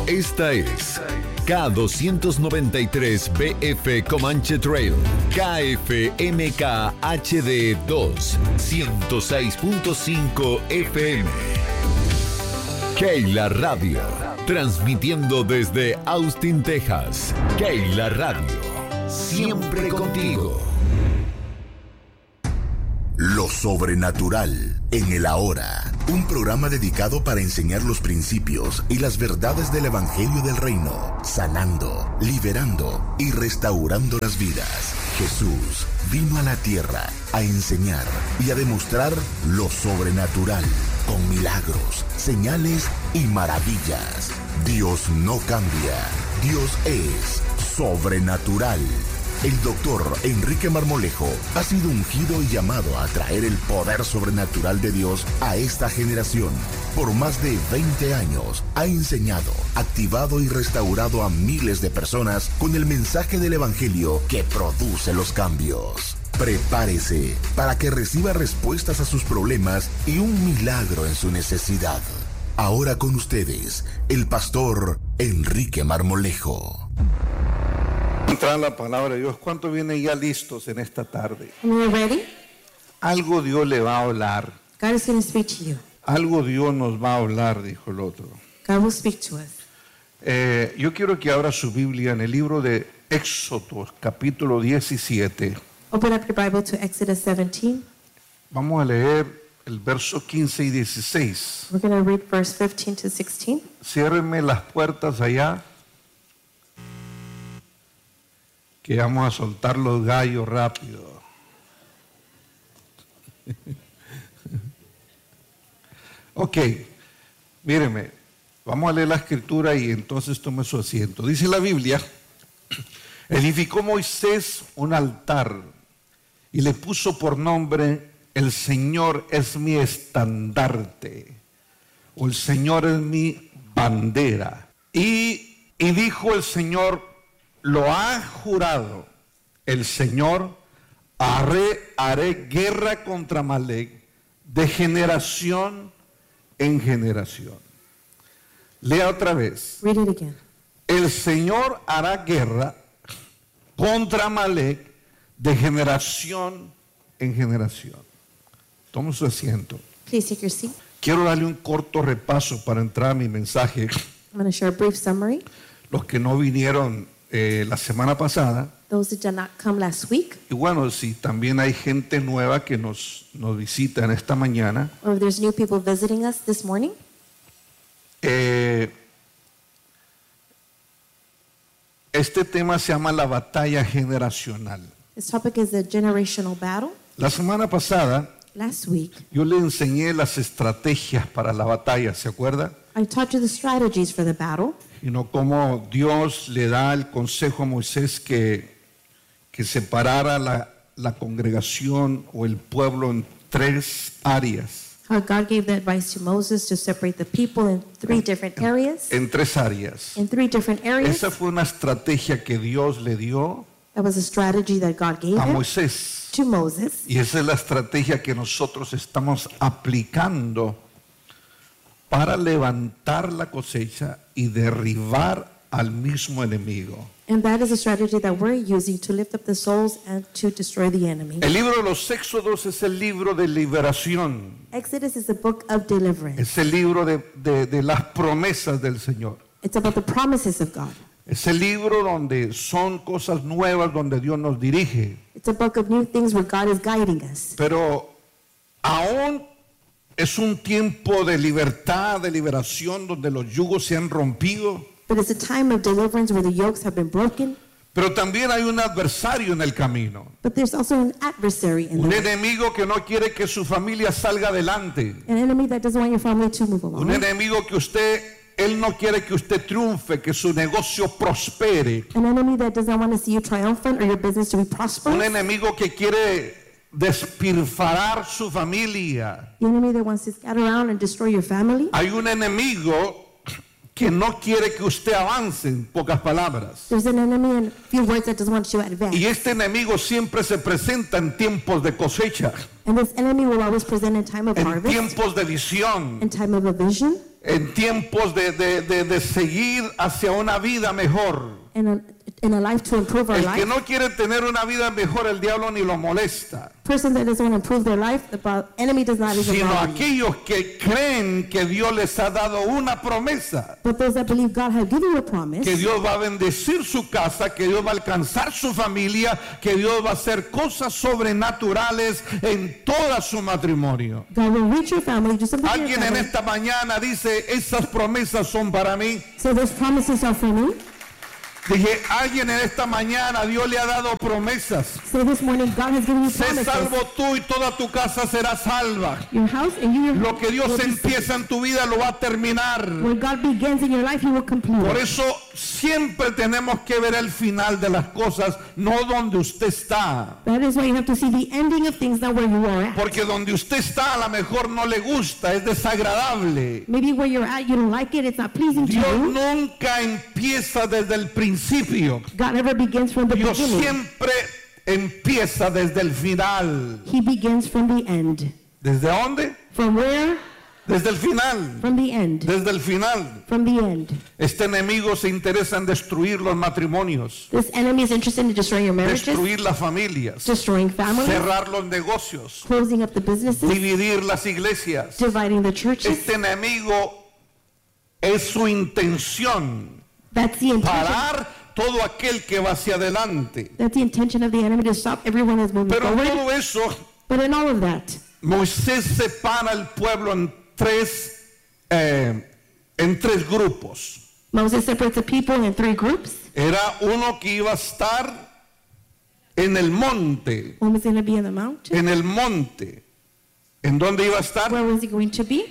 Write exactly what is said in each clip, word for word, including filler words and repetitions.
Esta es K doscientos noventa y tres B F Comanche Trail, K F M K H D dos, ciento seis punto cinco F M. Keila Radio, transmitiendo desde Austin, Texas. Keila Radio, siempre contigo. Lo sobrenatural en el ahora. Un programa dedicado para enseñar los principios y las verdades del Evangelio del Reino, sanando, liberando y restaurando las vidas. Jesús vino a la tierra a enseñar y a demostrar lo sobrenatural con milagros, señales y maravillas. Dios no cambia. Dios es sobrenatural. El doctor Enrique Marmolejo ha sido ungido y llamado a traer el poder sobrenatural de Dios a esta generación. Por más de veinte años ha enseñado, activado y restaurado a miles de personas con el mensaje del Evangelio que produce los cambios. Prepárese para que reciba respuestas a sus problemas y un milagro en su necesidad. Ahora con ustedes, el pastor Enrique Marmolejo. Entrar la palabra de Dios. ¿Cuántos vienen ya listos en esta tarde? Are you ready? Algo Dios le va a hablar. God is going to speak to you. Algo Dios nos va a hablar, dijo el otro. God will speak to us. Eh, yo quiero que abra su Biblia en el libro de Éxodo, capítulo diecisiete. Open up your Bible to Exodus seventeen. Vamos a leer el verso quince y dieciséis. We're going to read verse fifteen to sixteen. Ciérrenme las puertas allá, que vamos a soltar los gallos rápido. Ok, míreme, vamos a leer la escritura y entonces tome su asiento. Dice la Biblia: edificó Moisés un altar y le puso por nombre: el Señor es mi estandarte, o el Señor es mi bandera. Y, y dijo el Señor: lo ha jurado el Señor, haré, haré guerra contra Amalec de generación en generación. Lea otra vez. Read it again. El Señor hará guerra contra Amalec de generación en generación. Tome su asiento. Please take your seat. Quiero darle un corto repaso para entrar a mi mensaje. I'm going to share a brief summary. Los que no vinieron eh, la semana pasada. Those that did not come last week. Y bueno, si también hay gente nueva que nos, nos visita en esta mañana. Or if there's new people visiting us this morning. Eh, este tema se llama la batalla generacional. This topic is the generational battle. La semana pasada, Last week, yo le enseñé las estrategias para la batalla, ¿se acuerda? I taught you the strategies for the battle. Y no cómo Dios le da el consejo a Moisés que, que separara la, la congregación o el pueblo en tres áreas. How God gave the advice to Moses to separate the people in three different areas. En tres áreas. In three different areas. Esa fue una estrategia que Dios le dio That was a strategy that God gave a him Moisés. to Moses. Y esa es la estrategia que nosotros estamos aplicando para levantar la cosecha y derribar al mismo enemigo. And that is a strategy that we're using to lift up the souls and to destroy the enemy. El libro de los Éxodos es el libro de liberación. Exodus is the book of deliverance. Es el libro de, de, de las promesas del Señor. It's about the promises of God. Es el libro donde son cosas nuevas, donde Dios nos dirige. It's a book of new things where God is guiding us. Pero aún es un tiempo de libertad, de liberación, donde los yugos se han rompido. But it's a time of deliverance where the yokes have been broken. Pero también hay un adversario en el camino. But there's also an adversary in Un there. enemigo que no quiere que su familia salga adelante. An enemy that doesn't want your family to move Un along. enemigo que usted, él no quiere que usted triunfe, que su negocio prospere. An enemy that doesn't want to see you triumphant or your business to be Un prosperous. enemigo que quiere despilfarrar su familia. The enemy that wants to scatter around and destroy your family. Hay un enemigo que no quiere que usted avance, en pocas palabras. There's an enemy in few words that doesn't want you to advance. Y este enemigo siempre se presenta en tiempos de cosecha, And this enemy will always present in time of en harvest, tiempos de visión, in time of a vision, en tiempos de, de, de, de seguir hacia una vida mejor. and a, in a life to improve our El que life. no quiere tener una vida mejor, el diablo ni lo molesta, Person that doesn't want to improve their life, the bo- enemy does not even sino bother you. aquellos que creen que Dios les ha dado una promesa, But those that believe God has given you a promise, que Dios va a bendecir su casa, que Dios va a alcanzar su familia, que Dios va a hacer cosas sobrenaturales en todo su matrimonio. God will reach your family, do something to your Alguien en family. esta mañana dice, esas promesas son para mí. So those promises are for me. Dije, alguien en esta mañana Dios le ha dado promesas. So this morning God has given you Sé promises. salvo tú y toda tu casa será salva. Your house and you, your Lo que Dios will be empieza en tu vida lo va a terminar. When God begins in your life, He will complete Por it. eso siempre tenemos que ver el final de las cosas, no donde usted está. That is why you have to see the ending of things, not where you are at. Porque donde usted está a lo mejor no le gusta, es desagradable. Maybe where you're at, you don't like it, it's not pleasing to Dios you. nunca empieza desde el principio. God never begins from the Dios beginning. siempre empieza desde el final. He begins from the end. ¿Desde dónde? From where? Desde el final. From the end. Desde el final. From the end. Este enemigo se interesa en destruir los matrimonios, This enemy is interested in destroying your marriages, destruir las familias, destroying families, cerrar los negocios, closing up the businesses, dividir las iglesias. dividing the churches. Este enemigo es su intención, That's the intention. parar todo aquel que va hacia adelante. That's the intention of the enemy, to stop everyone that's moving Pero en forward. todo eso, But in all of that, Moisés separa al pueblo en tres, eh, en tres grupos. Moses separates the people in three groups. Era uno que iba a estar en el monte, One was going to be in the mountain. en el monte. ¿En dónde iba a estar? Where was he going to be?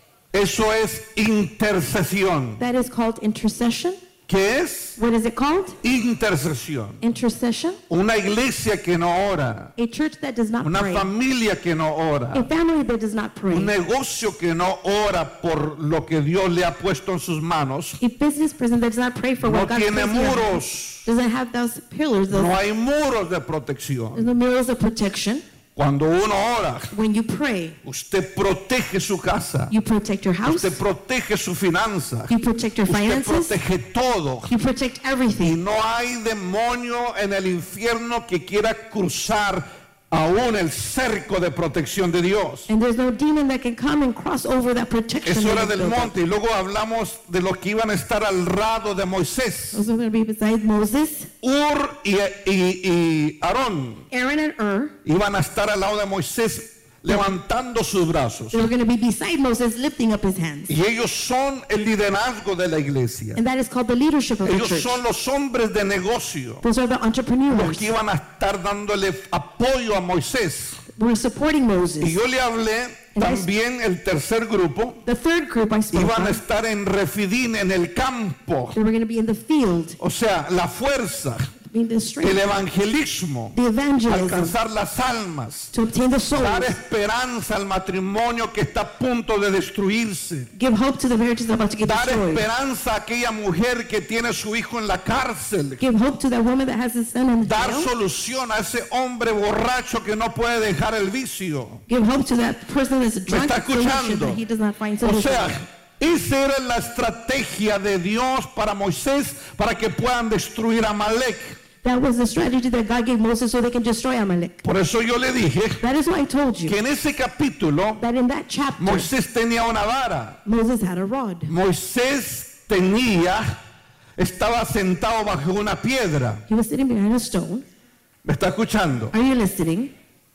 Eso es intercesión. That is called intercession. ¿Qué es? What is it called? Intercesión. Intercession. Una iglesia que no ora, A church that does not una pray. familia que no A ora, family that does not pray. un negocio que no ora por lo que Dios le ha puesto en sus manos. A business person that does not pray for No what God tiene placed in your hands. muros, Doesn't have those pillars, those, no hay muros de there's protección. no mirrors of protection. Cuando uno ora, When you pray, usted protege su casa, you protect your house, usted protege su finanza, you protect your usted finances, protege todo. you protect Y everything. no hay demonio en el infierno que quiera cruzar aún el cerco de protección de Dios. And there's no demon that can come and cross over that protection. Es that hora is del built up. monte. Y luego hablamos de los que iban a estar al lado de Moisés, Those are going to be beside Moses, Ur y, y, y Aarón. Aaron and Ur. Iban a estar al lado de Moisés levantando sus brazos. They're going to be beside Moses, lifting up his hands. Y ellos son el liderazgo de la iglesia. And that is called the leadership of the Ellos church. son los hombres de negocio, Those are the los entrepreneurs. que iban a estar dándole apoyo a Moisés. We're supporting Y Moses. yo le hablé también el tercer grupo. The third group I spoke Iban a of, estar en Refidín, en el campo. they were going to be in the field, O sea, la fuerza, being the el strength, evangelismo, the evangelism, alcanzar las almas, to obtain the souls, dar esperanza al matrimonio que está a punto de destruirse, give hope to the marriages about to get dar destroyed, esperanza a aquella mujer que tiene su hijo en la cárcel, give hope to that woman that has his son in the dar jail, solución a ese hombre borracho que no puede dejar el vicio. give hope to that person that's drunk, está solution escuchando? that he does not find O solution. sea, esa era la estrategia de Dios para Moisés para que puedan destruir a Amalek. That was the strategy that God gave Moses so they can destroy Amalek. Por eso yo le dije That is why I told you que en ese capítulo that in that chapter, Moisés tenía una vara. Moses had a rod. Moisés tenía, estaba sentado bajo una piedra. He was sitting behind a stone. ¿Me está escuchando? Are you listening?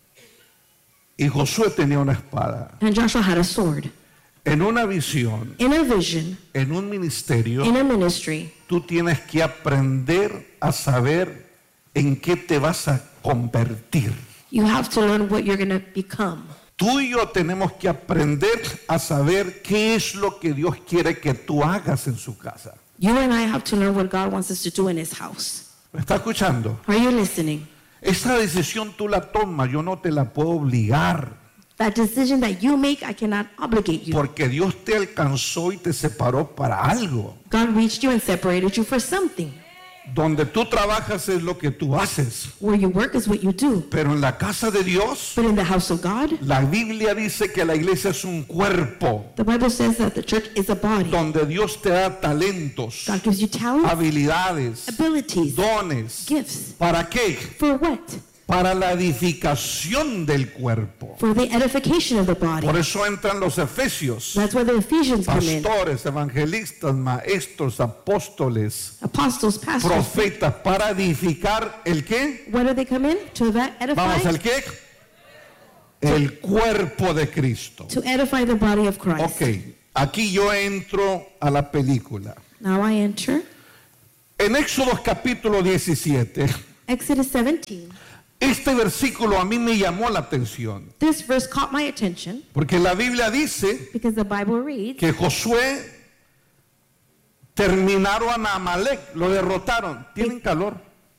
Y Josué tenía una espada. And Joshua had a sword. En una visión, In a vision, en un ministerio, in a ministry, tú tienes que aprender a saber en qué te vas a convertir. you have to learn what you're going to become. Tú y yo tenemos que aprender a saber qué es lo que Dios quiere que tú hagas en su casa. You and I have to learn what God wants us to do in His house. ¿Me está escuchando? Are you listening? Esa decisión tú la tomas, yo no te la puedo obligar. That decision that you make, I cannot obligate you. Porque Dios te alcanzó y te separó para algo. God reached you and separated you for something. Donde tú trabajas es lo que tú haces. Where you work is what you do. Pero en la casa de Dios, But in the house of God, la Biblia dice que la iglesia es un cuerpo the Bible says that the church is a body. donde Dios te da talentos, God gives you talents, habilidades, abilities, dones. gifts. ¿Para qué? For what? Para la edificación del cuerpo. For the edification of the body. Por eso entran los efesios. That's where the Ephesians come in. Pastores, evangelistas, maestros, apóstoles, Apostles, pastors. profetas, para edificar el qué? Where do they come in? To ed- Vamos, edify? ¿el qué? El cuerpo de Cristo. To edify the body of Christ. Ok, aquí yo entro a la película. Now I enter En Éxodo capítulo diecisiete, Exodus seventeen. este versículo a mí me llamó la atención, This verse caught my attention porque la Biblia dice because the Bible reads que Josué terminaron a Amalek, lo derrotaron. ¿Tienen calor?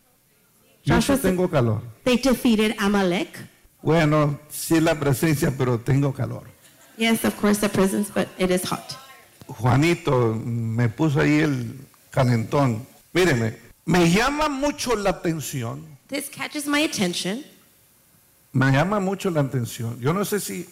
Yo sí Joshua said- tengo calor. they defeated Amalek. Bueno, sí es la presencia, pero tengo calor. Yes, of course, the presence, but it is hot. Juanito me puso ahí el calentón. Míreme, me llama mucho la atención, This catches my attention. me llama mucho la atención. Yo no sé si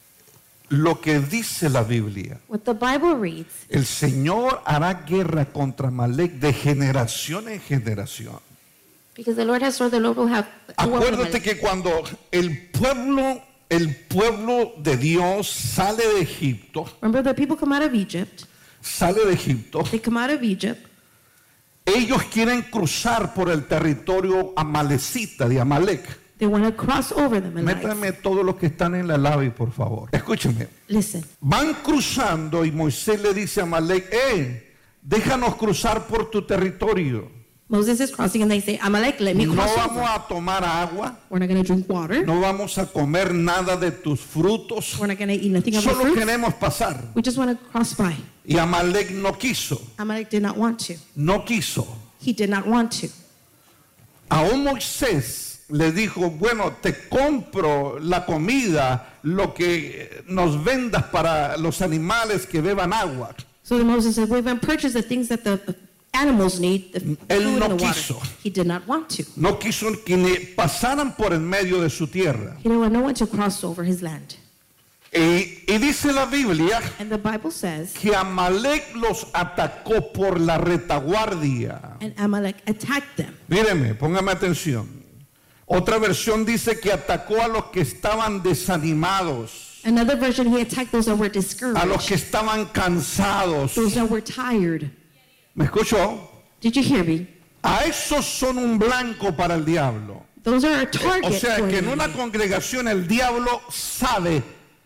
lo que dice la Biblia, What the Bible reads, el Señor hará guerra contra Amalek de generación en generación. because the Lord has sworn the Lord will have war with Acuérdate Amalek. que cuando el pueblo, el pueblo de Dios sale de Egipto, Remember, the people come out of Egypt. sale de Egipto, They come out of Egypt. ellos quieren cruzar por el territorio amalecita de Amalek. They want to cross over them. Métame todos los que están en la lobby, por favor. Escúcheme. Listen. Van cruzando y Moisés le dice a Amalek, eh, déjanos cruzar por tu territorio. Moses is crossing and they say, Amalek, let me No cross vamos over. a tomar agua, We're not going to drink water. no vamos a comer nada de tus frutos, We're not going to eat nothing of your solo fruit. queremos pasar. We just want to cross by. Y Amalek no quiso, Amalek did not want to. no quiso. He did not want to. Aún Moisés le dijo, bueno, te compro la comida, lo que nos vendas para los animales que beban agua. So Moses said, we've been purchased the things that the animals need, the food Él and no the water. quiso. He did not want to. No quiso que ni pasaran por en medio de su tierra. He didn't want no one to cross over his land. Y, y dice la Biblia And the Bible says, que Amalek los atacó por la retaguardia. and Amalek attacked them. Míreme, póngame atención. Otra versión dice que atacó a los que estaban desanimados, Another version, he attacked those that were a los discouraged, que estaban cansados. those that were tired. ¿Me escuchó? Did you hear me? A esos son un blanco para el diablo. Those are a O target sea for que en the una enemy. congregación el diablo sabe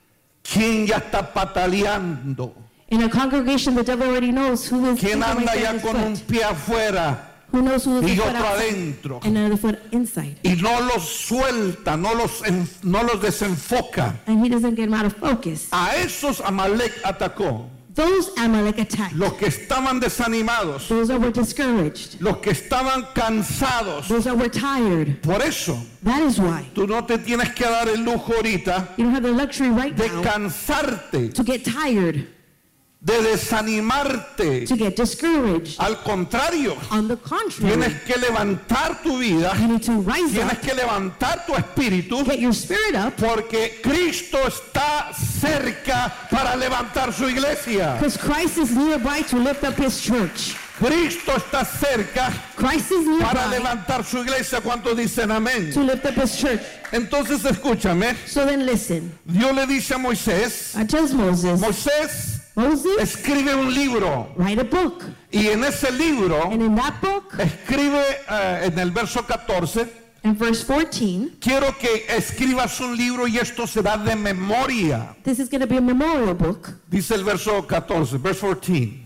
quién ya está pataleando, In a congregation, the devil already knows who is quién thinking right anda there ya in his con un foot, pie afuera who knows who is y the foot otro outside adentro. and another foot inside. Y no los suelta, no los, en- no los desenfoca. And he doesn't get him out of focus. A esos Amalek atacó. Those Amalek attacked. Los que estaban desanimados, Those that were discouraged. los que estaban cansados. Those that were tired. Por eso, That is why tú no te tienes que dar el lujo ahorita you don't have the luxury right de now cansarte, to get tired, de desanimarte. to get discouraged. Al contrario, On the contrary, tienes que levantar tu vida, you need to rise tienes up, que levantar tu espíritu, get your spirit up, porque Cristo está cerca para levantar su iglesia. because Christ is nearby to lift up his church. Cristo está cerca Christ is para nearby levantar su iglesia. ¿Cuántos dicen amén? to lift up his church. Entonces escúchame, So then listen. Dios le dice a Moisés, I tells Moses, Moisés, Moses, escribe un libro, write a book. y en ese libro And in that book, escribe eh, en el verso catorce, in verse fourteen, quiero que escribas un libro y esto será de memoria. this is going to be a memorial book. Dice el verso catorce, verse fourteen.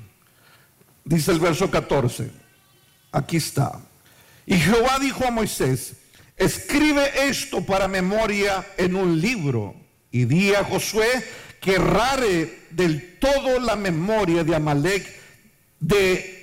Dice el verso catorce. Aquí está. Y Jehová dijo a Moisés, escribe esto para memoria en un libro y di a Josué que errare del todo la memoria de Amalek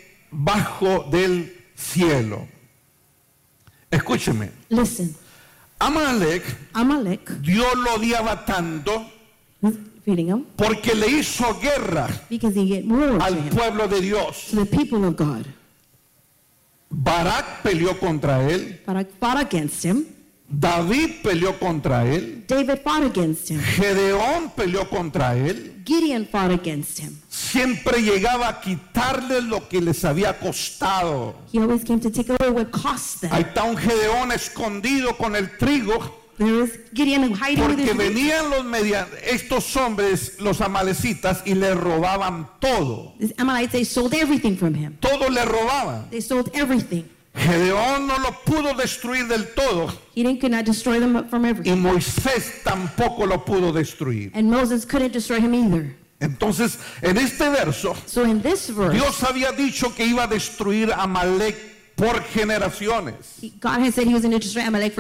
debajo del cielo. Escúcheme. Listen. Amalek, Amalek Dios lo odiaba tanto was feeding him porque le hizo guerra because he get war to al him, pueblo de Dios. to the people of God. Barak peleó contra él, Barak fought against him. David peleó contra él, David fought against him. Gedeón peleó contra él. Gideon fought against him. Siempre llegaba a quitarles lo que les había costado. He always came to take away what cost them. Ahí está un Gedeón escondido con el trigo, There is Gideon hiding with porque his wheat. venían los media- estos hombres, los amalecitas, y le robaban todo. These Amalekites, they sold everything from him. Todo le robaban. They sold everything. Gedeón no lo pudo destruir del todo, He didn't, could not destroy them from y everything. Moisés tampoco lo pudo destruir. And Moses couldn't destroy him either. Entonces, en este verso, So in this verse, Dios había dicho que iba a destruir a Amalek por generaciones. he- God had said he was going to destroy Amalek for